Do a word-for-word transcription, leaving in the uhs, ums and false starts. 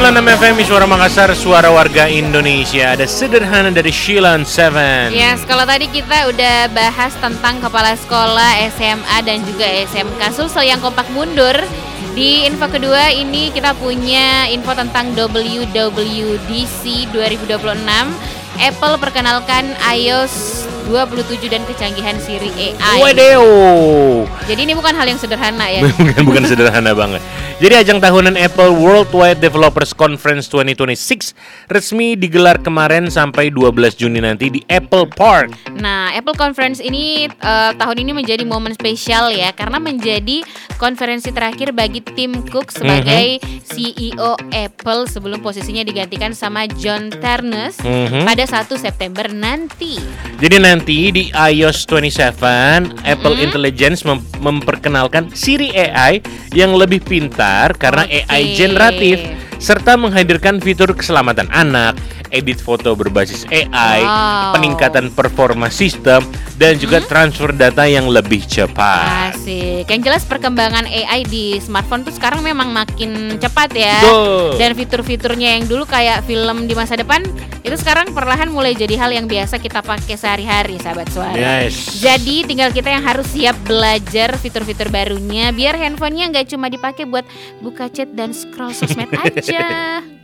sembilan enam F M Suara Makassar, suara warga Indonesia. Ada Sederhana dari Sheila on Seven. Yes, kalau tadi kita udah bahas tentang kepala sekolah, S M A dan juga S M K Sulsel yang kompak mundur. Di info kedua ini kita punya info tentang W W D C dua ribu dua puluh enam. Apple perkenalkan iOS dua puluh tujuh dan kecanggihan Siri A I. Waduh. Jadi ini bukan hal yang sederhana ya. bukan bukan sederhana banget. Jadi ajang tahunan Apple Worldwide Developers Conference dua ribu dua puluh enam resmi digelar kemarin sampai dua belas Juni nanti di Apple Park. Nah, Apple Conference ini uh, tahun ini menjadi momen spesial ya, karena menjadi konferensi terakhir bagi Tim Cook sebagai mm-hmm. C E O Apple sebelum posisinya digantikan sama John Ternus mm-hmm. pada satu September nanti. Jadi nanti di iOS dua puluh tujuh Apple mm-hmm. Intelligence mem- memperkenalkan Siri A I yang lebih pintar karena okay. A I generatif serta menghadirkan fitur keselamatan anak, edit foto berbasis A I, wow. peningkatan performa sistem, dan juga hmm? transfer data yang lebih cepat. Asik. Yang jelas perkembangan A I di smartphone tuh sekarang memang makin cepat ya. Betul. Dan fitur-fiturnya yang dulu kayak film di masa depan itu sekarang perlahan mulai jadi hal yang biasa kita pakai sehari-hari, sahabat suara. Yes. Jadi tinggal kita yang harus siap belajar fitur-fitur barunya biar handphonenya nggak cuma dipakai buat buka chat dan scroll sosmed aja.